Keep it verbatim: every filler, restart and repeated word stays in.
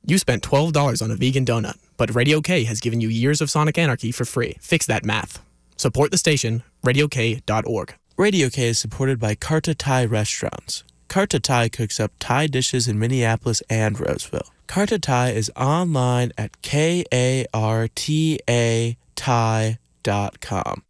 You spent twelve dollars on a vegan donut, but Radio K has given you years of Sonic Anarchy for free. Fix that math. Support the station, radio k dot org. Radio K is supported by Karta Thai Restaurants. Karta Thai cooks up Thai dishes in Minneapolis and Roseville. Karta Thai is online at K A R T A Thai dot com.